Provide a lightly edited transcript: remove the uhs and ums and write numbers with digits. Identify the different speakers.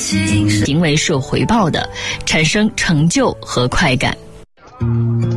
Speaker 1: 行为是有回报的，产生成就和快感。